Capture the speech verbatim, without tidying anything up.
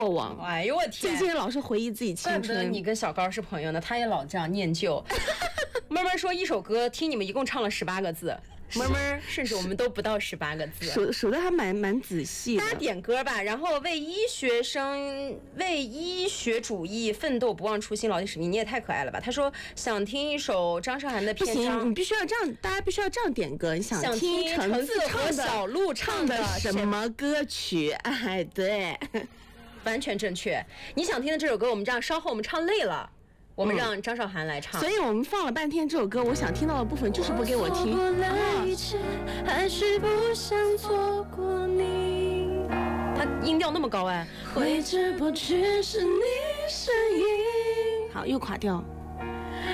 往。 哎呦我天！ 最近老是回忆自己青春。 怪不得你跟小高是朋友呢，他也老这样念旧。妹妹说一首歌听你们一共唱了十八个字。妹妹，甚至我们都不到十八个字， 数数的还蛮蛮仔细的。 大家点歌吧，然后为医学生、为医学主义奋斗，不忘初心，牢记使命。你也太可爱了吧！他说想听一首张韶涵的篇章， 不行，你必须要这样，大家必须要这样点歌。你想听橙子和小鹿唱的什么歌曲？哎，对， 完全正确。你想听的这首歌，我们这样稍后我们唱累了。我们让张韶涵来唱、 嗯，所以我们放了半天这首歌，我想听到的部分就是不给我听。 还是不想错过你。 他音调那么高哎， 挥之不去是你身影。 好，又垮掉。